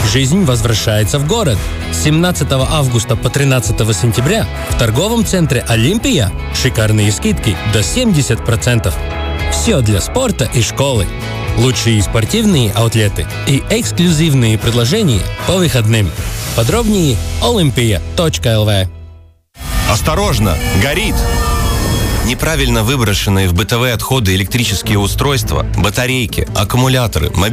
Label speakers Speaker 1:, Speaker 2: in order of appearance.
Speaker 1: Жизнь возвращается в город. С 17 августа по 13 сентября в торговом центре «Олимпия» шикарные скидки до 70%. Все для спорта и школы. Лучшие спортивные аутлеты и эксклюзивные предложения по выходным. Подробнее olympia.lv.
Speaker 2: Осторожно, горит! Неправильно выброшенные в бытовые отходы электрические устройства, батарейки, аккумуляторы,